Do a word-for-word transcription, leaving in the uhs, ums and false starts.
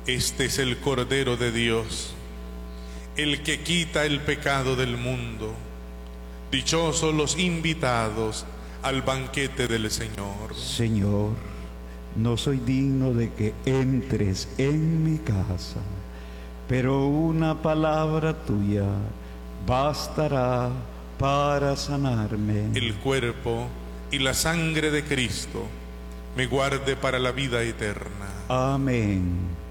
Este es el Cordero de Dios, el que quita el pecado del mundo. Dichosos los invitados al banquete del Señor. Señor, no soy digno de que entres en mi casa, pero una palabra tuya bastará para sanarme. El cuerpo y la sangre de Cristo me guarde para la vida eterna. Amén.